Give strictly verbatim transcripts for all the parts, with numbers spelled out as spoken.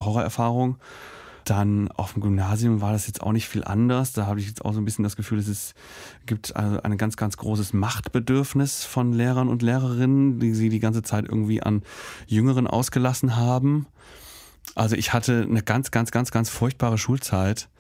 Horrorerfahrung. Dann auf dem Gymnasium war das jetzt auch nicht viel anders. Da habe ich jetzt auch so ein bisschen das Gefühl, dass es gibt also ein ganz, ganz großes Machtbedürfnis von Lehrern und Lehrerinnen, die sie die ganze Zeit irgendwie an Jüngeren ausgelassen haben. Also ich hatte eine ganz, ganz, ganz, ganz furchtbare Schulzeit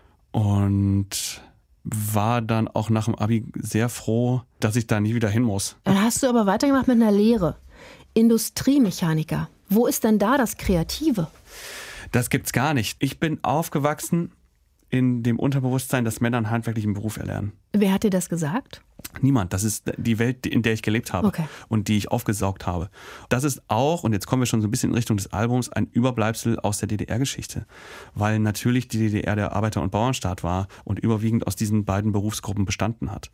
und war dann auch nach dem Abi sehr froh, dass ich da nie wieder hin muss. Dann hast du aber weitergemacht mit einer Lehre. Industriemechaniker. Wo ist denn da das Kreative? Das gibt's gar nicht. Ich bin aufgewachsen in dem Unterbewusstsein, dass Männer einen handwerklichen Beruf erlernen. Wer hat dir das gesagt? Niemand. Das ist die Welt, in der ich gelebt habe okay. und die ich aufgesaugt habe. Das ist auch, und jetzt kommen wir schon so ein bisschen in Richtung des Albums, ein Überbleibsel aus der D D R-Geschichte. Weil natürlich die D D R der Arbeiter- und Bauernstaat war und überwiegend aus diesen beiden Berufsgruppen bestanden hat.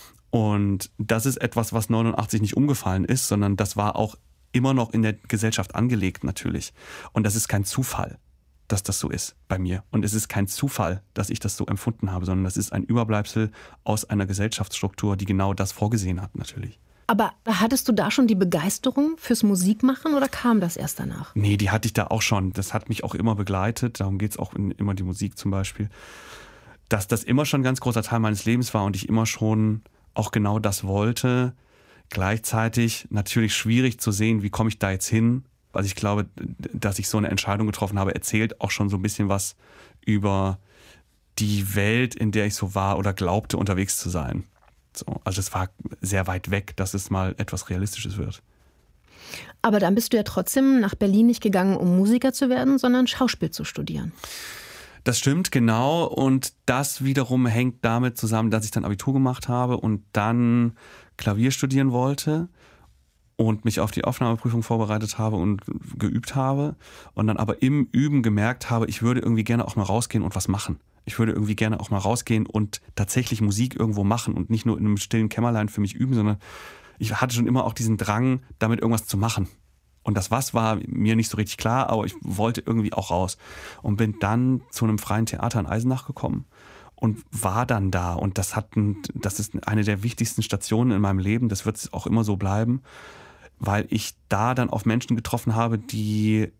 Und das ist etwas, was neunundachtzig nicht umgefallen ist, sondern das war auch immer noch in der Gesellschaft angelegt natürlich. Und das ist kein Zufall, dass das so ist bei mir. Und es ist kein Zufall, dass ich das so empfunden habe, sondern das ist ein Überbleibsel aus einer Gesellschaftsstruktur, die genau das vorgesehen hat natürlich. Aber hattest du da schon die Begeisterung fürs Musikmachen oder kam das erst danach? Nee, die hatte ich da auch schon. Das hat mich auch immer begleitet. Darum geht es auch in immer die Musik zum Beispiel. Dass das immer schon ein ganz großer Teil meines Lebens war und ich immer schon auch genau das wollte. Gleichzeitig natürlich schwierig zu sehen, wie komme ich da jetzt hin. Also ich glaube, dass ich so eine Entscheidung getroffen habe, erzählt auch schon so ein bisschen was über die Welt, in der ich so war oder glaubte, unterwegs zu sein. So, also es war sehr weit weg, dass es mal etwas Realistisches wird. Aber dann bist du ja trotzdem nach Berlin nicht gegangen, um Musiker zu werden, sondern Schauspiel zu studieren. Das stimmt, genau. Und das wiederum hängt damit zusammen, dass ich dann Abitur gemacht habe und dann Klavier studieren wollte und mich auf die Aufnahmeprüfung vorbereitet habe und geübt habe und dann aber im Üben gemerkt habe, ich würde irgendwie gerne auch mal rausgehen und was machen. Ich würde irgendwie gerne auch mal rausgehen und tatsächlich Musik irgendwo machen und nicht nur in einem stillen Kämmerlein für mich üben, sondern ich hatte schon immer auch diesen Drang, damit irgendwas zu machen. Und das was war mir nicht so richtig klar, aber ich wollte irgendwie auch raus. Und bin dann zu einem freien Theater in Eisenach gekommen und war dann da. Und das hat, ein, das ist eine der wichtigsten Stationen in meinem Leben. Das wird auch immer so bleiben, weil ich da dann auf Menschen getroffen habe, die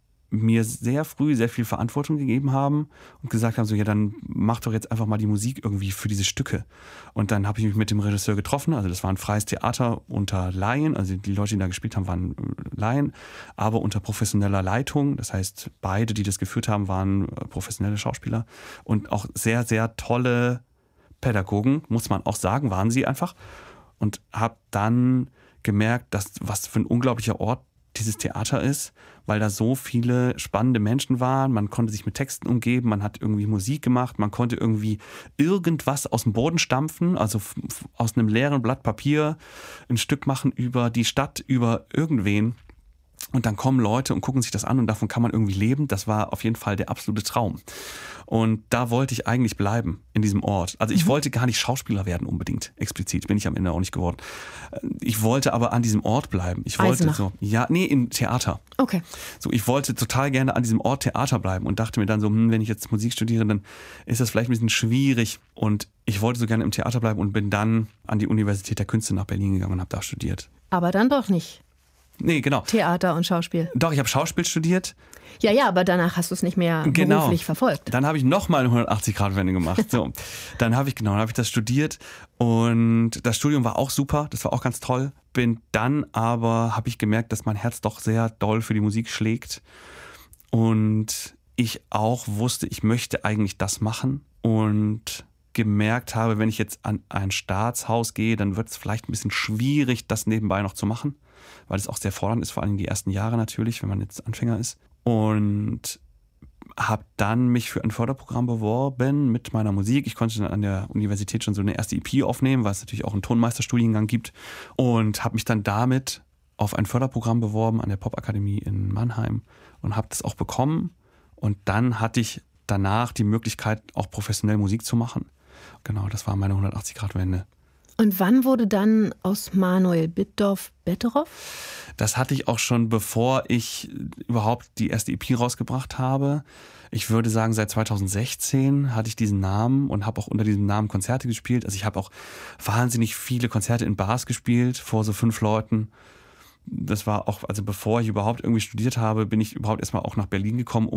mir sehr früh sehr viel Verantwortung gegeben haben und gesagt haben, so ja, dann mach doch jetzt einfach mal die Musik irgendwie für diese Stücke. Und dann habe ich mich mit dem Regisseur getroffen, also das war ein freies Theater unter Laien, also die Leute, die da gespielt haben, waren Laien, aber unter professioneller Leitung, das heißt beide, die das geführt haben, waren professionelle Schauspieler und auch sehr, sehr tolle Pädagogen, muss man auch sagen, waren sie einfach. Und habe dann gemerkt, dass was für ein unglaublicher Ort dieses Theater ist, weil da so viele spannende Menschen waren. Man konnte sich mit Texten umgeben, man hat irgendwie Musik gemacht, man konnte irgendwie irgendwas aus dem Boden stampfen, also f- aus einem leeren Blatt Papier ein Stück machen über die Stadt, über irgendwen. Und dann kommen Leute und gucken sich das an und davon kann man irgendwie leben. Das war auf jeden Fall der absolute Traum. Und da wollte ich eigentlich bleiben, in diesem Ort. Also ich mhm. wollte gar nicht Schauspieler werden unbedingt, explizit. Bin ich am Ende auch nicht geworden. Ich wollte aber an diesem Ort bleiben. Ich wollte Eisenach. so, ja, nee, im Theater. Okay. So, ich wollte total gerne an diesem Ort Theater bleiben und dachte mir dann so, hm, wenn ich jetzt Musik studiere, dann ist das vielleicht ein bisschen schwierig. Und ich wollte so gerne im Theater bleiben und bin dann an die Universität der Künste nach Berlin gegangen und habe da studiert. Aber dann doch nicht. Nee, genau. Theater und Schauspiel. Doch, ich habe Schauspiel studiert. Ja, ja, aber danach hast du es nicht mehr genau. beruflich verfolgt. Dann habe ich nochmal eine hundertachtzig-Grad-Wende gemacht. So. Dann habe ich, genau, dann habe ich das studiert und das Studium war auch super, das war auch ganz toll. Bin dann aber, habe ich gemerkt, dass mein Herz doch sehr doll für die Musik schlägt und ich auch wusste, ich möchte eigentlich das machen und gemerkt habe, wenn ich jetzt an ein Staatshaus gehe, dann wird es vielleicht ein bisschen schwierig, das nebenbei noch zu machen, weil es auch sehr fordernd ist, vor allem die ersten Jahre natürlich, wenn man jetzt Anfänger ist. Und habe dann mich für ein Förderprogramm beworben mit meiner Musik. Ich konnte dann an der Universität schon so eine erste E P aufnehmen, weil es natürlich auch einen Tonmeisterstudiengang gibt. Und habe mich dann damit auf ein Förderprogramm beworben an der Popakademie in Mannheim und habe das auch bekommen. Und dann hatte ich danach die Möglichkeit, auch professionell Musik zu machen. Genau, das war meine hundertachtzig-Grad-Wende. Und wann wurde dann aus Manuel Bitdorf Betteroff? Das hatte ich auch schon, bevor ich überhaupt die erste E P rausgebracht habe. Ich würde sagen, seit zweitausendsechzehn hatte ich diesen Namen und habe auch unter diesem Namen Konzerte gespielt. Also ich habe auch wahnsinnig viele Konzerte in Bars gespielt, vor so fünf Leuten. Das war auch, also bevor ich überhaupt irgendwie studiert habe, bin ich überhaupt erstmal auch nach Berlin gekommen,